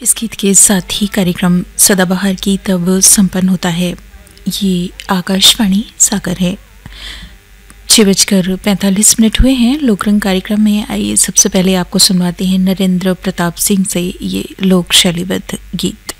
इस गीत के साथ ही कार्यक्रम सदाबहार की तब संपन्न होता है। ये आकाशवाणी सागर है। 6:45 हुए हैं। लोकरंग कार्यक्रम में आइए सबसे पहले आपको सुनवाते हैं नरेंद्र प्रताप सिंह से ये लोक शैलीबद्ध गीत।